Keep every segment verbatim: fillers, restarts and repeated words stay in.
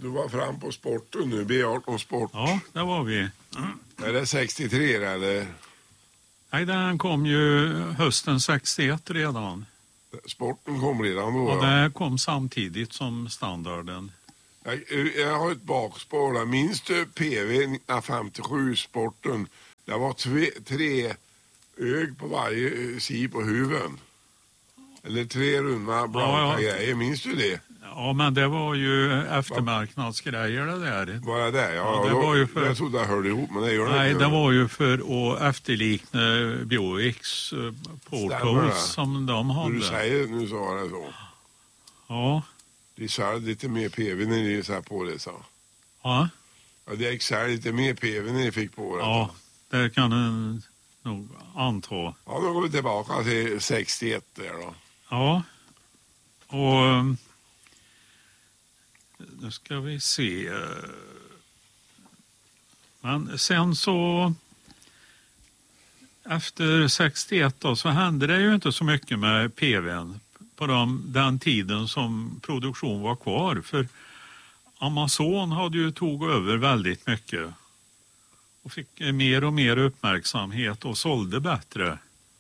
Du var fram på sporten nu, B arton Sport. Ja, det var vi. Mm. Är det sextiotre eller? Nej, den kom ju hösten sextioett redan. Sporten kom redan då? Och det kom samtidigt som standarden. Jag, jag har ett bakspår där. Minns du P V nittonhundrafemtiosju Sporten? Det var tve, tre ög på varje sida på huven. Eller tre runda blanka ja, ja. grejer. Minns du det? Ja, men det var ju eftermarknadsgrejer det där. Var det där? Ja, ja det då, var ju för... jag trodde jag hörde ihop, men det gör det Nej, inte. det var ju för att efterlikna Buicks uh, Portos som de hade. Du säger nu så var det så. Ja. De sa lite mer P V när de sa på det, så. Ja. Ja, det är lite mer P V när de fick på det. Ja, det kan du nog anta. Ja, då går vi tillbaka till sextioett där då. Ja, och nu ska vi se. Men sen så efter sextioett då, så hände det ju inte så mycket med P V:n på de, den tiden som produktion var kvar. För Amazon hade ju tog över väldigt mycket och fick mer och mer uppmärksamhet och sålde bättre.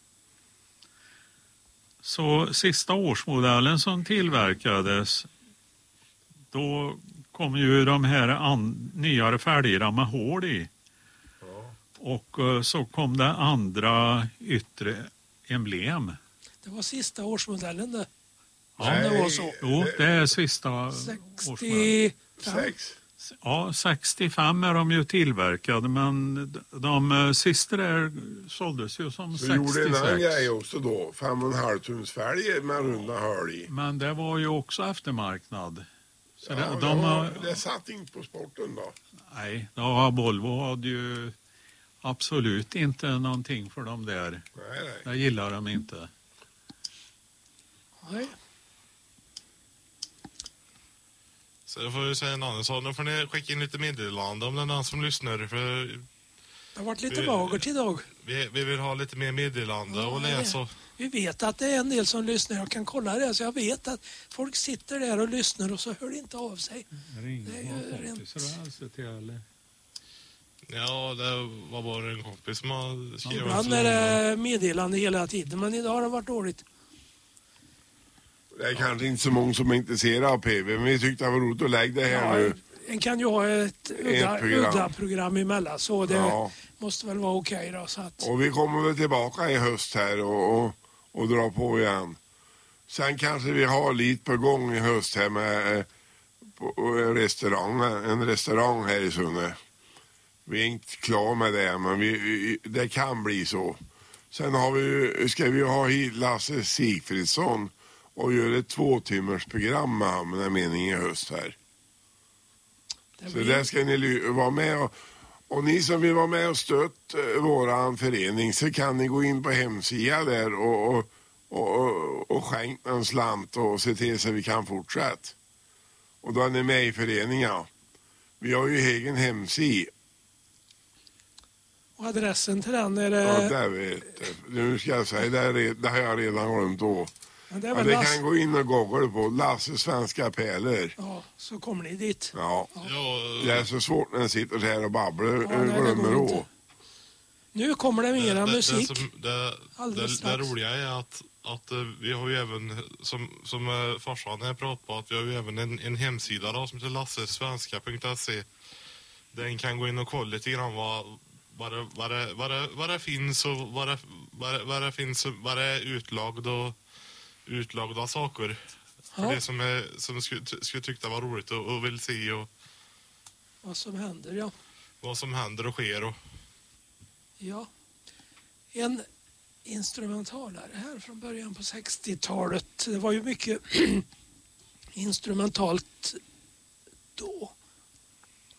Så sista årsmodellen som tillverkades, då kom ju de här an, nyare fälgarna med hål i. Ja. Och uh, så kom det andra yttre emblem. Det var sista årsmodellen det. Ja, det var så. Jo, det är sista sextiofem. Sex. Ja, sextiofem är de ju tillverkade, men de, de sista där såldes ju som så sextiosex. Så gjorde en annan grej också då, fem och en halv tums fälg med runda hörl i. Men det var ju också eftermarknad. Så ja, det, de, har, det satt inte på sporten då? Nej, ja, Volvo hade ju absolut inte någonting för dem där. Nej, nej. Det gillar de inte. Nej. Så jag får ju säga en annan sak. Nu får ni skicka in lite meddelande om det är någon som lyssnar. För det har varit lite magert idag. Vi, vi vill ha lite mer meddelande ja, och läsa. Vi vet att det är en del som lyssnar. Jag kan kolla det. Så jag vet att folk sitter där och lyssnar och så hör det inte av sig. Ring det är rent... till, eller? Ja, det var bara en kompis som har skrivit. Ibland är det meddelande hela tiden. Men idag har det varit dåligt. Det är kanske inte så många som är intresserade av P V, men vi tyckte det var roligt att lägga det här ja, nu. En kan ju ha ett udda, ett program. udda program emellan, så det ja. måste väl vara okej okay då. Så att... Och vi kommer väl tillbaka i höst här och, och, och dra på igen. Sen kanske vi har lite på gång i höst här med på en restaurang, en restaurang här i Sunne. Vi är inte klara med det, men vi, det kan bli så. Sen har vi, ska vi ha hit Lasse Sigfridsson och gör ett två timmars program med honom, den meningen i höst här. Det blir... Så där ska ni vara med och, och ni som vill vara med och stötta våran förening, så kan ni gå in på hemsidan där och, och, och, och, och skänka en slant och se till så att vi kan fortsätta. Och då är ni med i föreningen. Vi har ju egen hemsida. Och adressen till den är det... Ja, det vet jag. Nu ska jag säga, det, är, det har jag redan glömt då. Det, ja, det kan gå in och googla på Lasse Svenska Pärlor. Ja, så kommer ni dit. Ja. ja. Det är så svårt när jag sitter här och babblar. Ja, glömmer då. Nu kommer det mera det, musik. Det, som, det, det, det roliga är att, att vi har ju även, som, som farsan här pratat på, att vi har ju även en, en hemsida då, som heter lassesvenska punkt se. Där en kan gå in och kolla lite grann vad vad det, vad det, vad det, vad det finns och vad det, vad det, vad det finns, vad det är utlagd och utlagda saker för ja. det som, är, som skulle, skulle tycka var roligt och, och vill se och vad som händer, ja. Vad som händer och sker och ja. En instrumentalare här från början på sextiotalet. Det var ju mycket instrumentalt då.